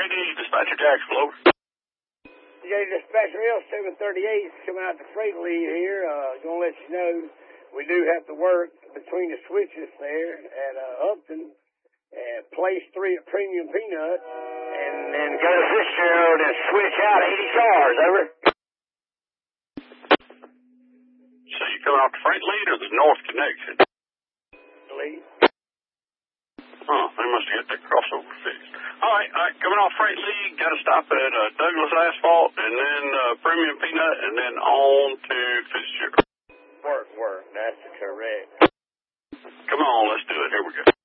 JD, Dispatcher Jacksonville, over. JD Dispatcher L 738 is coming out to freight lead here. Gonna let you know we do have to work between the switches there at Upton and place 3 at Premium Peanut, and then go to Fitzgerald and switch out 80 cars, over. So you coming off the freight lead or the north connection? Lead. Oh, they must have got that crossover fixed. All right, coming off freight lead, got to stop at Douglas Asphalt, and then Premium Peanut, and then on to Fitzgerald. Work. That's correct. Come on, let's do it. Here we go.